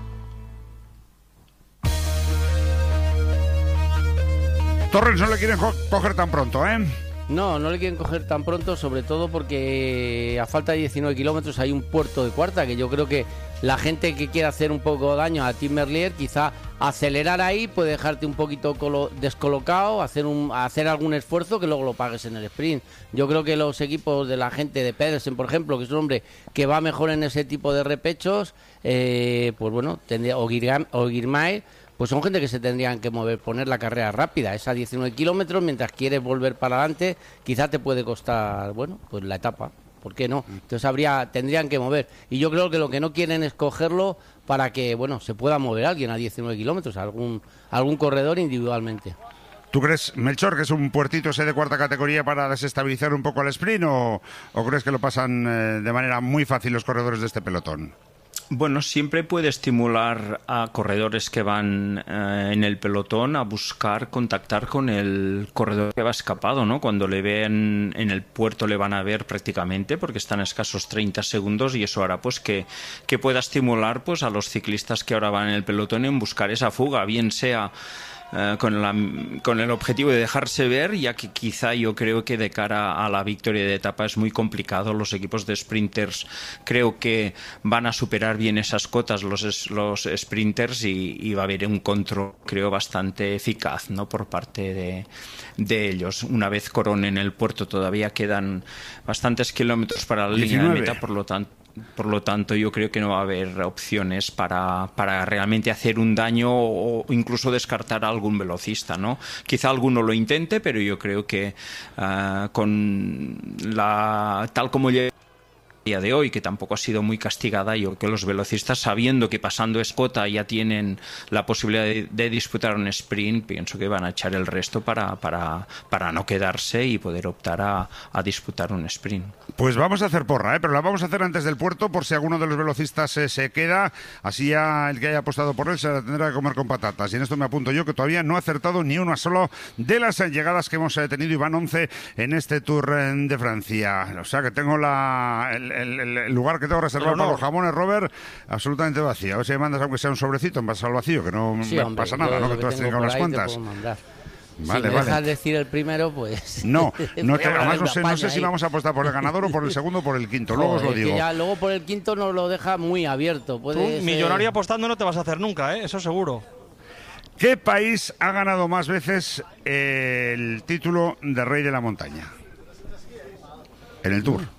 Torrens no le quieren co- coger tan pronto, ¿eh? No, no le quieren coger tan pronto, sobre todo porque a falta de diecinueve kilómetros hay un puerto de cuarta, que yo creo que la gente que quiere hacer un poco de daño a Tim Merlier, quizá acelerar ahí puede dejarte un poquito colo- descolocado, hacer un hacer algún esfuerzo que luego lo pagues en el sprint. Yo creo que los equipos de la gente de Pedersen, por ejemplo, que es un hombre que va mejor en ese tipo de repechos, eh, pues bueno, tendría, o Girmay, pues son gente que se tendrían que mover, poner la carrera rápida, esa diecinueve kilómetros, mientras quieres volver para adelante, quizá te puede costar, bueno, pues la etapa. ¿Por qué no? Entonces habría, tendrían que mover. Y yo creo que lo que no quieren es cogerlo para que, bueno, se pueda mover alguien a diecinueve kilómetros, algún, algún corredor individualmente. ¿Tú crees, Melchor, que es un puertito ese de cuarta categoría para desestabilizar un poco el sprint o, o crees que lo pasan eh, de manera muy fácil los corredores de este pelotón? Bueno, siempre puede estimular a corredores que van eh, en el pelotón a buscar contactar con el corredor que va escapado, ¿no? Cuando le ven en el puerto le van a ver prácticamente porque están a escasos treinta segundos y eso hará pues que, que pueda estimular pues a los ciclistas que ahora van en el pelotón en buscar esa fuga, bien sea Uh, con, la, con el objetivo de dejarse ver, ya que quizá yo creo que de cara a la victoria de etapa es muy complicado. Los equipos de sprinters creo que van a superar bien esas cotas los, los sprinters y, y va a haber un control creo bastante eficaz, ¿no? Por parte de, de ellos. Una vez coronen el puerto todavía quedan bastantes kilómetros para la línea de meta, por lo tanto Por lo tanto, yo creo que no va a haber opciones para, para realmente hacer un daño o incluso descartar a algún velocista, ¿no? Quizá alguno lo intente, pero yo creo que uh, con la tal como llega día de hoy, que tampoco ha sido muy castigada, yo creo que los velocistas, sabiendo que pasando escota ya tienen la posibilidad de, de disputar un sprint, pienso que van a echar el resto para, para, para no quedarse y poder optar a, a disputar un sprint. Pues vamos a hacer porra, ¿eh? Pero la vamos a hacer antes del puerto por si alguno de los velocistas eh, se queda, así ya el que haya apostado por él se la tendrá que comer con patatas. Y en esto me apunto yo, que todavía no he acertado ni una solo de las llegadas que hemos eh, tenido, y van once en este Tour eh, de Francia. O sea que tengo la... El, El, el, el lugar que tengo reservado para los jamones, Robert, absolutamente vacío. A ver si me mandas aunque sea un sobrecito en base al vacío, que no sí, me hombre, pasa nada, ¿no? Que, que tú has tenido unas cuantas. Vale, si me vale. dejas decir el primero, pues... No, no te, además no sé, no sé si vamos a apostar por el ganador o por el segundo o por el quinto. Luego Joder, os lo digo. Que ya, luego por el quinto nos lo deja muy abierto. Puede Tú, ser... millonario apostando no te vas a hacer nunca, ¿eh? Eso seguro. ¿Qué país ha ganado más veces el título de Rey de la Montaña? En el Tour.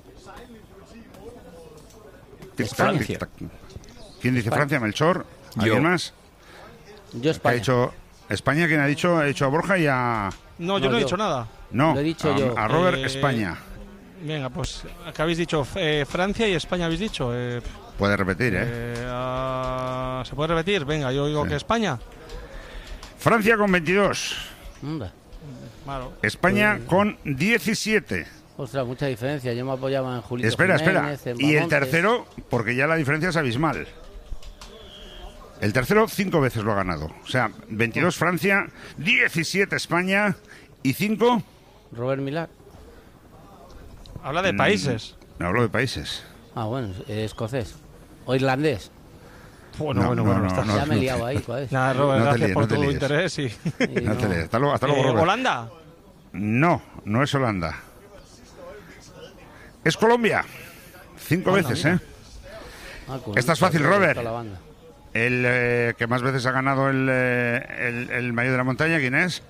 Francia. ¿Quién dice Francia? Melchor. ¿Alguien Yo. más? Yo España. ¿Ha dicho España? ¿Quién ha dicho? Ha dicho a Borja y a... No, yo no, no he yo. dicho nada. No, lo he dicho a, yo. a Robert eh, España. Venga, pues ¿qué habéis dicho? Eh, Francia y España habéis dicho. Eh, Puede repetir, ¿eh? eh uh, ¿Se puede repetir? Venga, yo digo sí. que España. Francia con veintidós. Anda. Claro. España pues... con diecisiete. Ostras, mucha diferencia. Yo me apoyaba en Julito Espera, Jiménez, espera. Y el tercero, porque ya la diferencia es abismal. El tercero cinco veces lo ha ganado. O sea, veintidós Francia, diecisiete España y cinco... Robert Millar. Habla de países. No, hablo de países. Ah, bueno, escocés. O irlandés. Bueno, no, bueno, no, bueno. No, estás... no, ya me he no, liado ahí, ¿cuál es? Nada, Robert, no gracias líes, por no tu líes. interés. Y... Y no te líes. Hasta luego, hasta luego, eh, Robert. ¿Holanda? No, no es Holanda. Es Colombia. Cinco Anda, veces, mira. ¿eh? Ah, Esta es fácil, Robert. El eh, que más veces ha ganado el, eh, el, el maillot de la montaña, ¿quién es?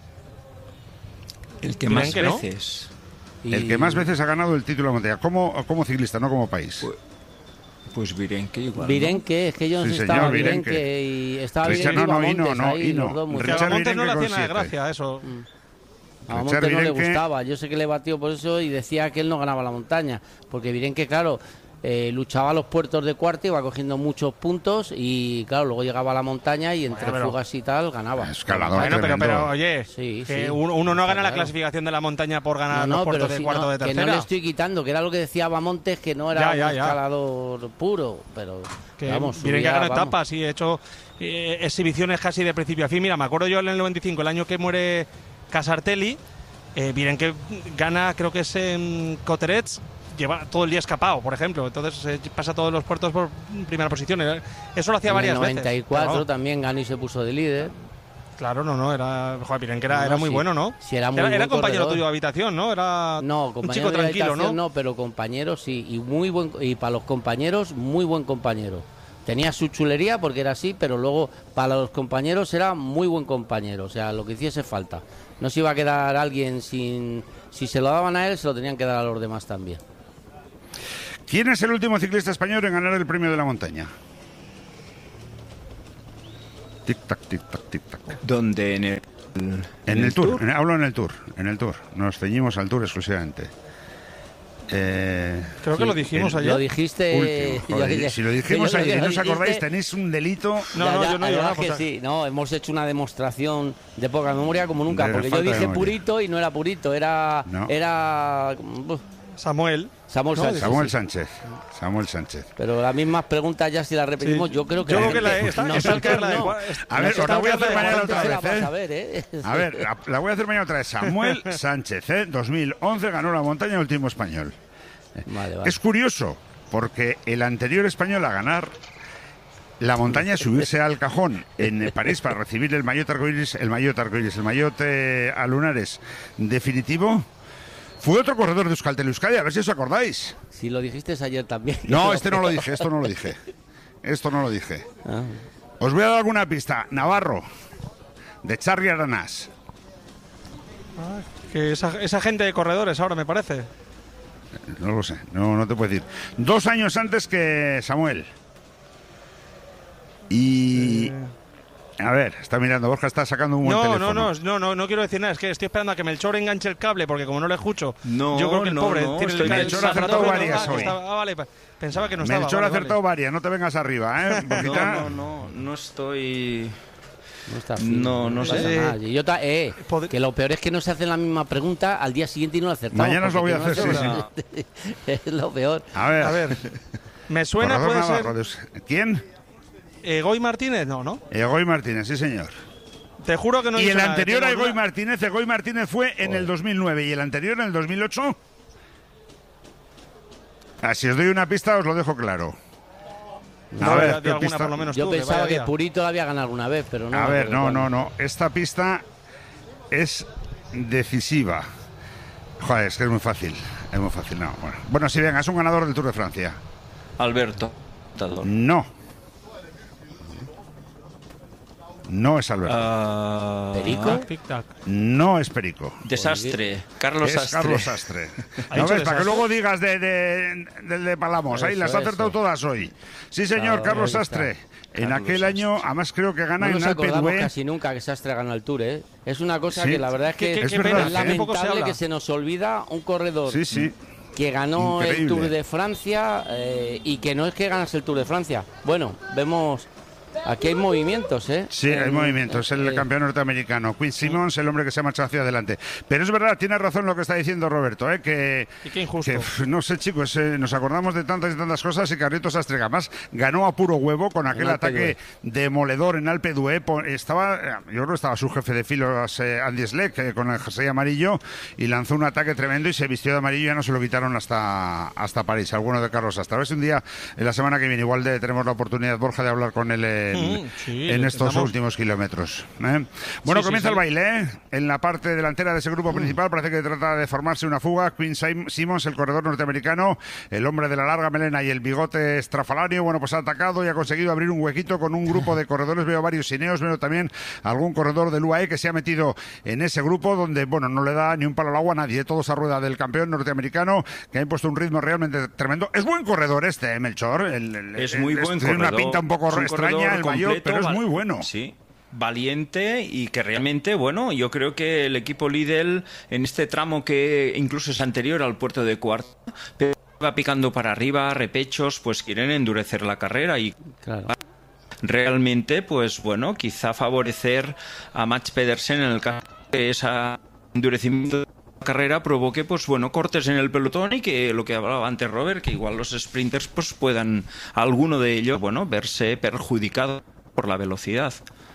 El que más veces. ¿No? El que más veces ha ganado el título de la montaña. Como, como ciclista, no como país. Pues, pues Virenque igual. Virenque, es que yo no sí, sé, estaba señor, Virenque. Virenque y estaba Richard, Virenque no, no, y y no, Montes no, ahí, y no. los dos muy Richard a Montes no le con hacía nada de siete. gracia eso. A Montes no le gustaba. Yo sé que le batió por eso y decía que él no ganaba la montaña. Porque Virenque, claro, eh, luchaba a los puertos de cuarta, iba cogiendo muchos puntos y, claro, luego llegaba a la montaña y entre bueno, pero... fugas y tal ganaba. Escalador bueno, pero, pero, oye, sí, que sí. uno, uno no gana claro. la clasificación de la montaña por ganar no, no, los puertos de si cuarto no, de tercera. Que no le estoy quitando, que era lo que decía Bamontes, que no era ya, ya, un ya. escalador puro, pero que vamos, miren que subía, gana vamos. etapas y he hecho eh, exhibiciones casi de principio a fin. Mira, me acuerdo yo en el noventa y cinco, el año que muere Casartelli, eh, miren que gana, creo que es en Coterets, lleva todo el día escapado, por ejemplo. Entonces eh, pasa todos los puertos por primera posición. Eso lo hacía en varias el noventa y cuatro veces. también ganó y se puso de líder. Claro, no, no, era. Joder, miren que era, No, era muy sí, bueno, ¿no? Sí, era muy era, buen era compañero corredor. tuyo de habitación, ¿no? Era no, un chico de tranquilo, ¿no? No, pero compañero sí, y muy buen y para los compañeros muy buen compañero. Tenía su chulería porque era así, pero luego para los compañeros era muy buen compañero, o sea, lo que hiciese falta. No se iba a quedar alguien sin si se lo daban a él, se lo tenían que dar a los demás también. ¿Quién es el último ciclista español en ganar el premio de la montaña? Tic-tac, tic-tac, tic-tac. ¿Dónde? En el, en en el, el Tour. tour. En, hablo en el Tour. En el Tour. Nos ceñimos al Tour exclusivamente. Eh, Creo que sí, lo dijimos el, ayer. Lo dijiste. Último, joder, yo, si lo dijimos yo, ayer y no os acordáis, tenéis un delito. No, ya, no, ya, yo no digo nada. Que sí, no, hemos hecho una demostración de poca memoria como nunca, de porque yo dije purito y no era purito, era. No. Era. Samuel. Samuel no, Sánchez. Samuel Sánchez. Samuel Sánchez. Pero las mismas preguntas ya si las repetimos, sí. yo creo que. Yo creo que la, está, no, está el que la no. A ver, os la voy a hacer mañana otra vez. ¿eh? A ver, ¿eh? a ver la, la voy a hacer mañana otra vez. Samuel Sánchez, ¿eh? dos mil once ganó la montaña último español. Vale, vale. Es curioso, porque el anterior español a ganar la montaña, subirse al cajón en París para recibir el maillot arcoiris, el maillot arcoiris, el maillot eh, a lunares definitivo, fue otro corredor de Euskaltel Euskadi, a ver si os acordáis. Si lo dijiste ayer también. No, este no lo dije, esto no lo dije. Esto no lo dije. Ah. Os voy a dar alguna pista. Navarro, de Charri Aranás. Ah, que esa, esa gente de corredores ahora, me parece. No lo sé, no, no te puedo decir. Dos años antes que Samuel. Y... A ver, está mirando, Borja está sacando un buen no, teléfono. No, no, no, no, no quiero decir nada, es que estoy esperando a que Melchor enganche el cable, porque como no le escucho, no, yo creo que el no, pobre no, tiene el Melchor ha acertado no, varias no, hoy. Estaba, ah, vale, pensaba que no estaba. Melchor vale, ha acertado vale. varias, no te vengas arriba, ¿eh? no, no, no, no estoy... No está fino, no, no, no sé. Nada. Yo ta, eh, que lo peor es que no se hacen la misma pregunta al día siguiente y no la acertamos. Mañana os lo voy a hacer, sí, sí. Es lo peor. A ver. A ver. Me suena, puede Navarro, ser... ¿Quién? Egoy Martínez, no, ¿no? Egoy Martínez, sí, señor. Te juro que no. Y el nada, anterior a Egoy nada. Martínez, Egoy Martínez fue en Joder. el dos mil nueve y el anterior en el dos mil ocho. Ah, si os doy una pista, os lo dejo claro. A no, ver, de alguna, por lo menos yo tú, pensaba que, que Purito la había ganado alguna vez, pero no. A ver, no, no, no. Esta pista es decisiva. Joder, es que es muy fácil. Es muy fácil, no. Bueno, bueno sí, venga, es un ganador del Tour de Francia. Alberto. No. No es Alberto. Uh, ¿Perico? No es Perico. Desastre. Carlos es Astre. Carlos Astre. ¿No ves? Para que luego digas de, de, de, de Palamos. Ahí las has acertado todas hoy. Sí, señor, claro, Carlos Astre. En Carlos aquel Astre. año, además creo que gana no en Alpe d'Huez. casi nunca que Sastre gana el Tour, ¿eh? Es una cosa sí. que la verdad es que, ¿Qué, qué, es, qué verdad, es lamentable que se nos olvida un corredor sí, sí. que ganó Increíble. el Tour de Francia eh, y que no es que ganas el Tour de Francia. Bueno, vemos... Aquí hay movimientos, ¿eh? Sí, hay eh, movimientos. El eh, campeón norteamericano, Quinn Simmons, el hombre que se ha marchado hacia adelante. Pero es verdad, tiene razón lo que está diciendo Roberto, ¿eh? Que, ¿Y qué injusto? Que, no sé, chicos, eh, nos acordamos de tantas y tantas cosas y Carlitos Astre más ganó a puro huevo con aquel ataque demoledor en Alpe d'Huez. Estaba, yo creo que estaba su jefe de filos, eh, Andy Schleck, eh, con el jersey amarillo y lanzó un ataque tremendo y se vistió de amarillo y ya no se lo quitaron hasta, hasta París. Alguno de Carlos Astre. A ver si un día, en la semana que viene, igual de, tenemos la oportunidad, Borja, de hablar con él. Eh, En, sí, en estos estamos... últimos kilómetros. ¿eh? Bueno, sí, comienza sí, el sí. baile. ¿eh? En la parte delantera de ese grupo mm. principal parece que trata de formarse una fuga. Quinn Simmons, el corredor norteamericano, el hombre de la larga melena y el bigote estrafalario, bueno, pues ha atacado y ha conseguido abrir un huequito con un grupo de corredores. Veo varios cineos, veo también algún corredor del U A E que se ha metido en ese grupo donde, bueno, no le da ni un palo al agua a nadie. Todos a rueda del campeón norteamericano que ha impuesto un ritmo realmente tremendo. Es buen corredor este, ¿eh, Melchor? El, el, es muy el, buen tiene corredor. Tiene una pinta un poco un extraña el mayor, pero es muy bueno. Sí, valiente y que realmente, bueno, yo creo que el equipo Lidl en este tramo que incluso es anterior al puerto de Cuarto, pero va picando para arriba, repechos, pues quieren endurecer la carrera y claro. realmente, pues bueno, quizá favorecer a Mats Pedersen en el caso de ese endurecimiento de la carrera provoque, pues bueno, cortes en el pelotón y que lo que hablaba antes Robert, que igual los sprinters pues puedan, alguno de ellos, bueno, verse perjudicado por la velocidad.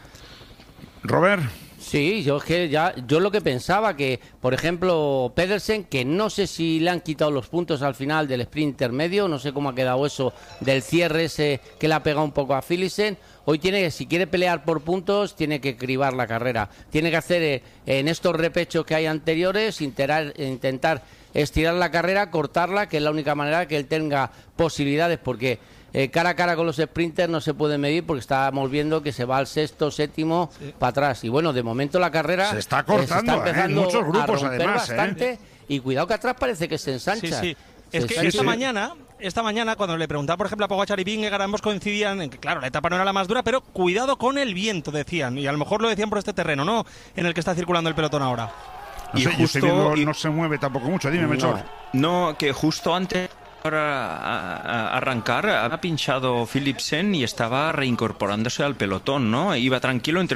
Robert. Sí, yo es que ya, yo lo que pensaba que, por ejemplo, Pedersen, que no sé si le han quitado los puntos al final del sprint intermedio, no sé cómo ha quedado eso del cierre ese que le ha pegado un poco a Philipsen. Hoy tiene, si quiere pelear por puntos, tiene que cribar la carrera. Tiene que hacer eh, en estos repechos que hay anteriores, interar, intentar estirar la carrera, cortarla, que es la única manera que él tenga posibilidades, porque Eh, cara a cara con los sprinters no se puede medir porque estábamos viendo que se va al sexto, séptimo, sí. para atrás. Y bueno, de momento la carrera se está cortando, eh, se está empezando eh, en muchos grupos a romper además. bastante Eh. y cuidado que atrás parece que se ensancha. Sí, sí. Es Sí, que sí, esta sí. mañana, esta mañana, cuando le preguntaba, por ejemplo, a Pogačar y Vingegaard, ambos coincidían en que, claro, la etapa no era la más dura, pero cuidado con el viento, decían. Y a lo mejor lo decían por este terreno, ¿no? En el que está circulando el pelotón ahora. No Y sé, yo estoy justo- viendo, y- no se mueve tampoco mucho. Dime, Melchor. No, que justo antes para a- a- arrancar ha pinchado Philipsen y estaba reincorporándose al pelotón, ¿no? Iba tranquilo entre